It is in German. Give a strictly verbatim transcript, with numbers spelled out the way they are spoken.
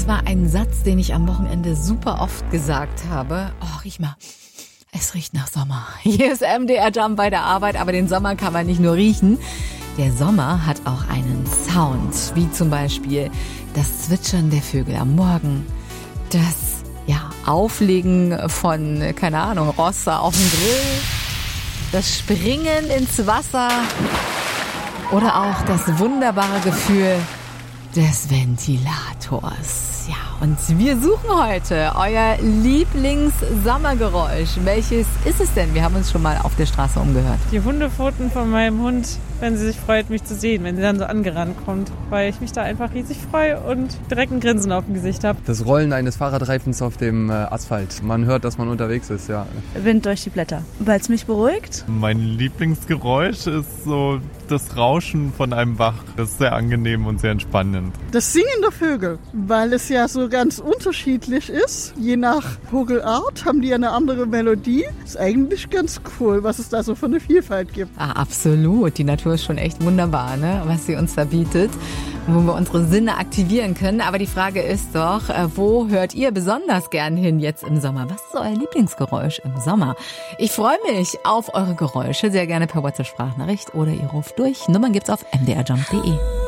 Das war ein Satz, den ich am Wochenende super oft gesagt habe. Oh, riech mal. Es riecht nach Sommer. Hier ist M D R Jump bei der Arbeit, aber den Sommer kann man nicht nur riechen. Der Sommer hat auch einen Sound, wie zum Beispiel das Zwitschern der Vögel am Morgen, das ja, Auflegen von, keine Ahnung, Rosse auf dem Grill, das Springen ins Wasser oder auch das wunderbare Gefühl des Ventilators. Ja, und wir suchen heute euer Lieblings-Sommergeräusch. Welches ist es denn? Wir haben uns schon mal auf der Straße umgehört. Die Hundepfoten von meinem Hund, wenn sie sich freut, mich zu sehen, wenn sie dann so angerannt kommt, weil ich mich da einfach riesig freue und direkt ein Grinsen auf dem Gesicht habe. Das Rollen eines Fahrradreifens auf dem Asphalt. Man hört, dass man unterwegs ist, ja. Wind durch die Blätter, weil es mich beruhigt. Mein Lieblingsgeräusch ist so das Rauschen von einem Bach. Das ist sehr angenehm und sehr entspannend. Das Singen der Vögel, weil es ja so ganz unterschiedlich ist. Je nach Vogelart haben die eine andere Melodie. Ist eigentlich ganz cool, was es da so für eine Vielfalt gibt. Ah, absolut. Die Natur ist schon echt wunderbar, ne? Was sie uns da bietet, wo wir unsere Sinne aktivieren können. Aber die Frage ist doch, wo hört ihr besonders gern hin jetzt im Sommer? Was ist euer Lieblingsgeräusch im Sommer? Ich freue mich auf eure Geräusche, sehr gerne per WhatsApp-Sprachnachricht oder ihr ruft durch. Nummern gibt's auf m d r jump punkt d e.